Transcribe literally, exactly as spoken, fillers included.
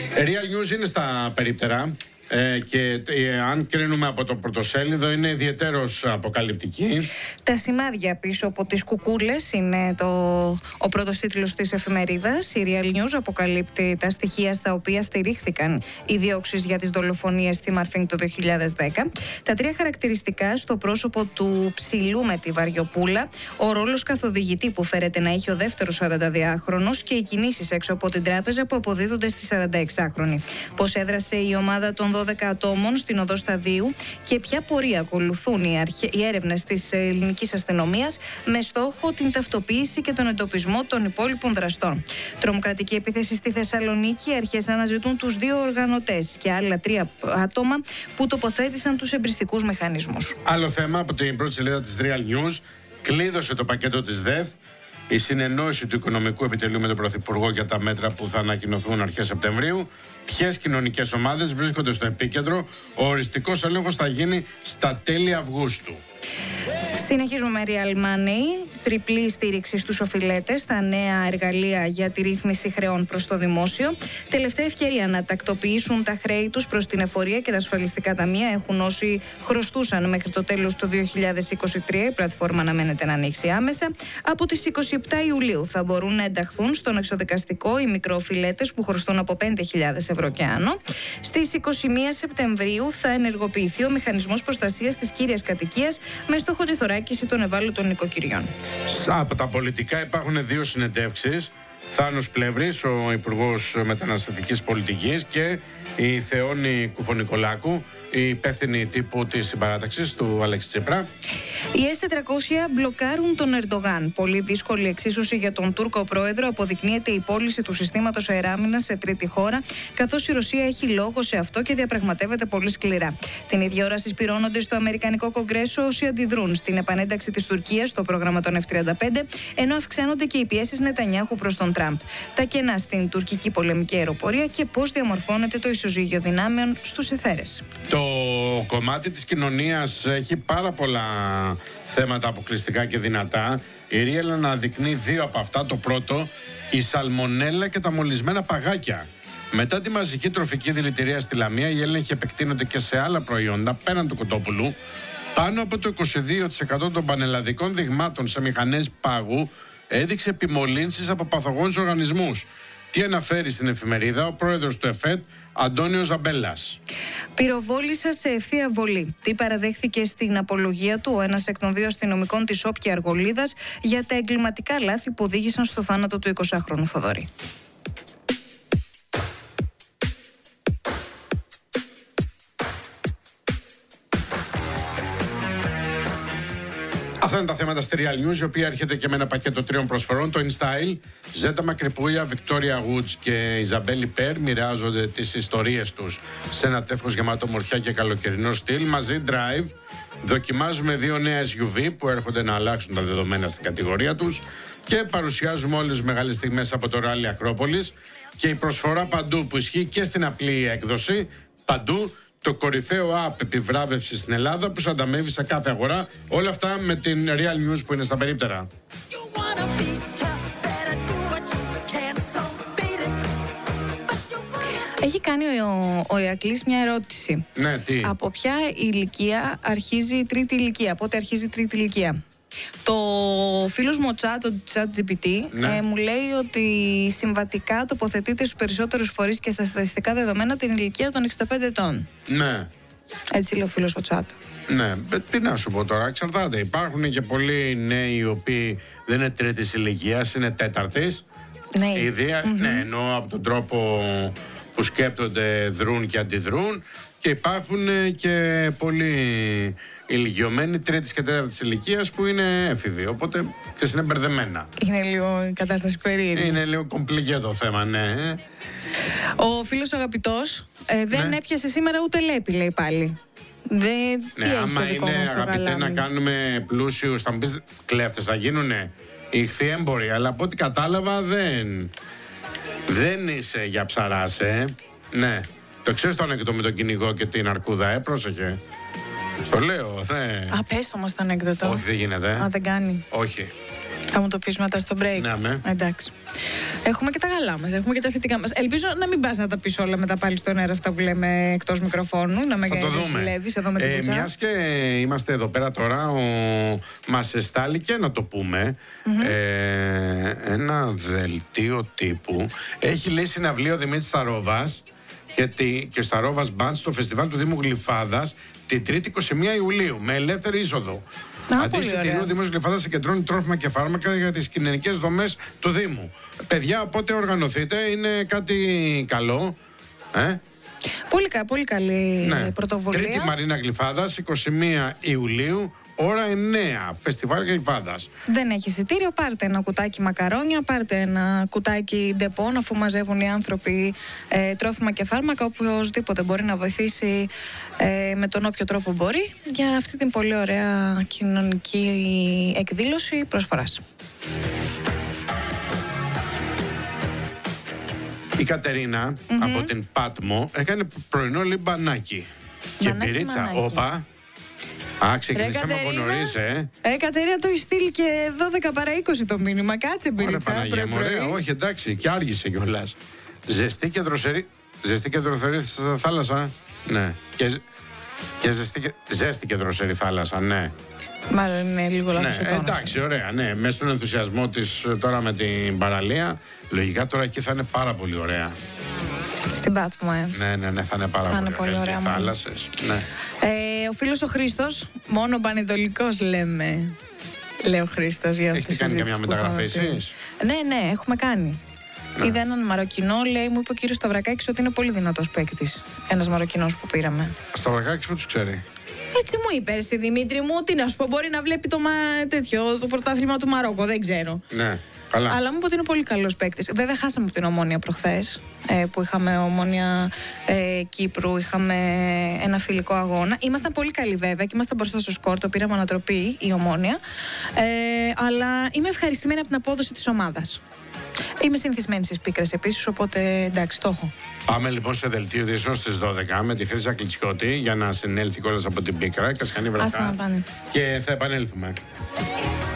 Real News είναι στα περίπτερα. Ε, και ε, αν κρίνουμε από το πρωτοσέλιδο, είναι ιδιαιτέρως αποκαλυπτική. Τα σημάδια πίσω από τις κουκούλες είναι το, ο πρώτος τίτλος της εφημερίδας. Η Real News αποκαλύπτει τα στοιχεία στα οποία στηρίχθηκαν οι διώξεις για τις δολοφονίες στη Μαρφίνγκ το δύο χιλιάδες δέκα. Τα τρία χαρακτηριστικά στο πρόσωπο του ψηλού με τη βαριοπούλα, ο ρόλος καθοδηγητή που φέρεται να είχε ο δεύτερος σαρανταδυάχρονος και οι κινήσεις έξω από την τράπεζα που αποδίδονται στη σαρανταεξάχρονη. Πώς έδρασε η ομάδα των δώδεκα ατόμων στην οδό Σταδίου και ποια πορεία ακολουθούν οι, αρχε... οι έρευνες της ελληνικής αστυνομίας με στόχο την ταυτοποίηση και τον εντοπισμό των υπόλοιπων δραστών. Τρομοκρατική επίθεση στη Θεσσαλονίκη, οι αρχές αναζητούν τους δύο οργανωτές και άλλα τρία άτομα που τοποθέτησαν τους εμπριστικούς μηχανισμούς. Άλλο θέμα από την πρώτη σελίδα της Real News. Κλείδωσε το πακέτο της ΔΕΘ η συνεννόηση του Οικονομικού Επιτελείου με τον Πρωθυπουργό για τα μέτρα που θα ανακοινωθούν αρχές Σεπτεμβρίου. Ποιες κοινωνικές ομάδες βρίσκονται στο επίκεντρο? Ο οριστικός έλεγχος θα γίνει στα τέλη Αυγούστου. Συνεχίζουμε με Real Money. Τριπλή στήριξη στους οφειλέτες, τα νέα εργαλεία για τη ρύθμιση χρεών προς το δημόσιο. Τελευταία ευκαιρία να τακτοποιήσουν τα χρέη τους προς την εφορία και τα ασφαλιστικά ταμεία έχουν όσοι χρωστούσαν μέχρι το τέλος του δύο χιλιάδες είκοσι τρία. Η πλατφόρμα αναμένεται να ανοίξει άμεσα. Από τις είκοσι επτά Ιουλίου θα μπορούν να ενταχθούν στον εξοδικαστικό οι μικροοφειλέτες που χρωστούν από πέντε χιλιάδες ευρώ και άνω. Στις είκοσι μία Σεπτεμβρίου θα ενεργοποιηθεί ο μηχανισμός προστασίας της κύριας κατοικίας με στόχο τη θωράκιση των ευάλωτων νοικοκυριών. Από τα πολιτικά υπάρχουν δύο συνεντεύξεις. Θάνος Πλεύρης, ο Υπουργός Μεταναστευτικής Πολιτικής, και η Θεόνη Κουφονικολάκου, η υπεύθυνη τύπου της συμπαράταξης του Αλέξη Τσίπρα. Οι ες τετρακόσια μπλοκάρουν τον Ερντογάν. Πολύ δύσκολη εξίσωση για τον Τούρκο πρόεδρο αποδεικνύεται η πώληση του συστήματος αεράμινας σε τρίτη χώρα, καθώς η Ρωσία έχει λόγο σε αυτό και διαπραγματεύεται πολύ σκληρά. Την ίδια ώρα συσπυρώνονται στο Αμερικανικό Κογκρέσο όσοι αντιδρούν στην επανένταξη της Τουρκίας στο πρόγραμμα των εφ τριάντα πέντε, ενώ αυξάνονται και οι πιέσεις Νετανιάχου προς τον Τραμπ. Τα κενά στην τουρκική πολεμική αεροπορία και πώς διαμορφώνεται το ισοζύγιο δυνάμεων στους αιθέρες. Το κομμάτι της κοινωνίας έχει πάρα πολλά θέματα αποκλειστικά και δυνατά. Η Real αναδεικνύει δύο από αυτά. Το πρώτο, η σαλμονέλα και τα μολυσμένα παγάκια. Μετά τη μαζική τροφική δηλητηρία στη Λαμία, οι έλεγχοι επεκτείνονται και σε άλλα προϊόντα πέραν του κοτόπουλου. Πάνω από το είκοσι δύο τοις εκατό των πανελλαδικών δειγμάτων σε μηχανές πάγου έδειξε επιμολύνσεις από παθογόνους οργανισμούς. Τι αναφέρει στην εφημερίδα ο πρόεδρος του ΕΦΕΤ, Αντώνιος Ζαμπέλας. Πυροβόλησα σε ευθεία βολή. Τι παραδέχθηκε στην απολογία του ο ένας εκ των δύο αστυνομικών της Όπκια Αργολίδας για τα εγκληματικά λάθη που οδήγησαν στο θάνατο του εικοσάχρονου Θοδωρή. Αυτά είναι τα θέματα στη Real News, η οποία έρχεται και με ένα πακέτο τριών προσφορών. Το InStyle, Ζέτα Μακρυπούλια, Βικτόρια Woods και Ιζαμπέλη Περ μοιράζονται τις ιστορίες τους σε ένα τεύχος γεμάτο μορφιά και καλοκαιρινό στυλ. Μαζί Drive, δοκιμάζουμε δύο νέα ες γιου βι που έρχονται να αλλάξουν τα δεδομένα στην κατηγορία τους και παρουσιάζουμε όλες τις μεγάλες στιγμές από το Ράλι Ακρόπολης και η προσφορά παντού που ισχύει και στην απλή έκδοση, παντού. Το κορυφαίο app επιβράβευση στην Ελλάδα που σου ανταμείβει σε κάθε αγορά. Όλα αυτά με την Real News που είναι στα περίπτερα. Έχει κάνει ο, ο Ηρακλής μια ερώτηση. Ναι, τι? Από ποια ηλικία αρχίζει η τρίτη ηλικία, πότε αρχίζει η τρίτη ηλικία? Το φίλος μου ο Chat, το ChatGPT, ναι. ε, μου λέει ότι συμβατικά τοποθετείται στους περισσότερους φορείς και στα στατιστικά δεδομένα την ηλικία των εξήντα πέντε ετών. Ναι. Έτσι λέει ο φίλος ο Chat. Ναι, τι να σου πω τώρα, εξαρτάται. Υπάρχουν και πολλοί νέοι οι οποίοι δεν είναι τρίτης ηλικίας, είναι τέταρτης. Ναι. Ήδη, mm-hmm. ναι, ενώ από τον τρόπο που σκέπτονται δρούν και αντιδρούν. Και υπάρχουν και πολλοί ηλικιωμένοι τρίτης και τέταρτης ηλικίας που είναι έφηβοι. Οπότε και είναι μπερδεμένα. Είναι λίγο η κατάσταση περίεργη. Είναι λίγο κομπλικέ το θέμα, ναι. Ο φίλος αγαπητός ε, δεν ναι. έπιασε σήμερα ούτε λέπη, λέει πάλι. Δεν, ναι, τι άμα έχει είναι αγαπητέ να κάνουμε πλούσιους, θα μου πεις κλέφτες, θα γίνουνε ηχθιέμποροι, αλλά από ό,τι κατάλαβα δεν, δεν είσαι για ψαράς, ε. Ναι. Το ξέρεις το ανέκδοτο με τον κυνηγό και την αρκούδα, ε, πρόσεχε. Το λέω, ναι. Α, πες το όμως το ανέκδοτο. Όχι, δεν γίνεται. Α, δεν κάνει. Όχι. Θα μου το πεις μετά στο break. Ναι, με. Εντάξει. Έχουμε και τα καλά μας, έχουμε και τα θετικά μας. Ελπίζω να μην πας να τα πεις όλα μετά πάλι στον αέρα αυτά που λέμε εκτός μικροφώνου. Να με συλλεύεις εδώ με την κουτσά. Ε, μιας και είμαστε εδώ πέρα τώρα, ο... μας εστάληκε να το πούμε mm-hmm. ε, ένα δελτίο τύπου. Έχει λέει συναυλίο Δημήτρης Σταρόβας και, τη... και Σταρόβας Μπαντ στο φεστιβάλ του Δήμου Γλυφάδας την Τρίτη είκοσι μία Ιουλίου με ελεύθερη είσοδο. Αντί εισιτηρίου, ο Δήμος Γλυφάδας συγκεντρώνει τρόφιμα και φάρμακα για τις κοινωνικές δομές του Δήμου. Παιδιά, οπότε οργανωθείτε, είναι κάτι καλό. Ε? Πολύ, πολύ καλή ναι. πρωτοβουλία. Τρίτη Μαρίνα Γλυφάδας, είκοσι μία Ιουλίου, ώρα εννέα, φεστιβάλ Γλυφάδας. Δεν έχει εισιτήριο, πάρτε ένα κουτάκι μακαρόνια, πάρτε ένα κουτάκι ντεπών, αφού μαζεύουν οι άνθρωποι ε, τρόφιμα και φάρμακα, οποιοσδήποτε μπορεί να βοηθήσει ε, με τον όποιο τρόπο μπορεί για αυτή την πολύ ωραία κοινωνική εκδήλωση προσφοράς. Η Κατερίνα mm-hmm. από την Πάτμο έκανε πρωινό λιμπανάκι. Και πυρίτσα, όπα. Α, ξεκινήσαμε από νωρίς, ε. Ε, Κατερίνα, το έχει στείλει και δώδεκα παρά είκοσι το μήνυμα. Κάτσε, πυρίτσα. Ωραία, Παναγία μου, ωραία. Όχι, εντάξει, και άργησε κιόλας. Ζεστή και δροσερή. Ζεστή και δροσερή θάλασσα. Ναι. Και, και ζεστή και, ζέστη και δροσερή θάλασσα, ναι. Μάλλον είναι λίγο λάθος. Ναι, εντάξει, ωραία, ναι. Μέσα στον ενθουσιασμό της τώρα με την παραλία, λογικά τώρα εκεί θα είναι πάρα πολύ ωραία. Στην Πάτμο, ε. Ναι, ναι, ναι, θα είναι πάρα θα πολύ, πολύ ωραία. Και θάλασσες, ναι. Ε, ο φίλος ο Χρήστος, μόνο πανετολικός λέμε. Λέει ο Χρήστος για αυτό. Έχετε κάνει καμιά μεταγραφή εσείς? Ναι, ναι, έχουμε κάνει. Ναι. Είδα έναν Μαροκινό, λέει, μου είπε ο κύριος Σταυρακάκης ότι είναι πολύ δυνατός παίκτης. Ένας Μαροκινός που πήραμε. Σταυρακάκης που τους ξέρει? Έτσι μου είπε εσύ, Δημήτρη μου, τι να σου πω, μπορεί να βλέπει το, μα, τέτοιο, το πρωτάθλημα του Μαρόκο, δεν ξέρω. Ναι, καλά. Αλλά μου είπε ότι είναι πολύ καλός παίκτης. Βέβαια, χάσαμε από την Ομόνια προχθές, ε, που είχαμε Ομόνια ε, Κύπρου, είχαμε ένα φιλικό αγώνα. Ήμασταν πολύ καλοί βέβαια και ήμασταν μπροστά στο σκορ, το πήραμε ανατροπή η Ομόνια. Ε, αλλά είμαι ευχαριστημένη από την απόδοση της ομάδας. Είμαι συνηθισμένη στις πίκρες επίσης, οπότε εντάξει, το έχω. Πάμε λοιπόν σε δελτίο ειδήσεων στις δώδεκα με τη Χρύσα Κλιτσιώτη για να συνέλθει κιόλας από την πίκρα. Κασχανή βραδιά. Και θα επανέλθουμε.